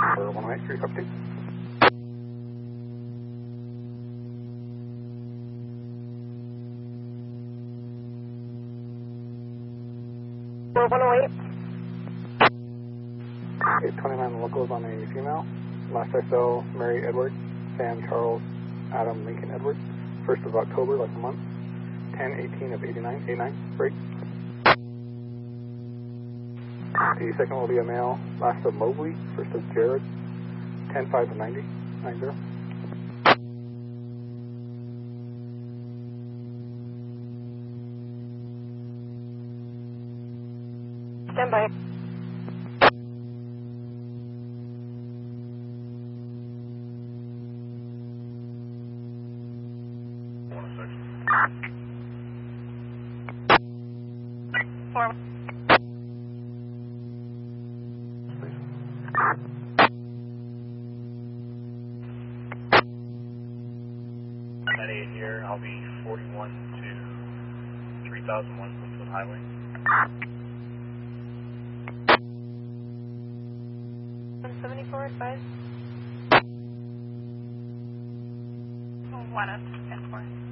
For 108, 3 up 2. For 108. 829 locals on a female. Last I saw, Mary Edward, Sam Charles Adam Lincoln Edward. 1st of October, like a month. 10/18 of 89, break. The second will be a male. Last of Mobley. 1st of Jared. 10/5 of 90. Stand by. Four. At 8 here, I'll be 41 to 3001 Bloomfield Highway. 174 advice. 1 up 10 4.